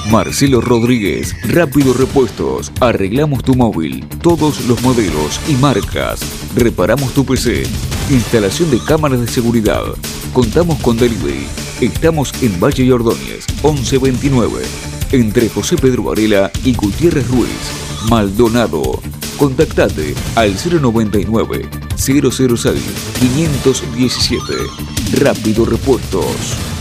Marcelo Rodríguez, Rápido Repuestos. Arreglamos tu móvil, todos los modelos y marcas. Reparamos tu PC. Instalación de cámaras de seguridad. Contamos con delivery. Estamos en Valle y Ordóñez, 1129. Entre José Pedro Varela y Gutiérrez Ruiz. Maldonado. Contactate al 099 006 517. Rápido Repuestos.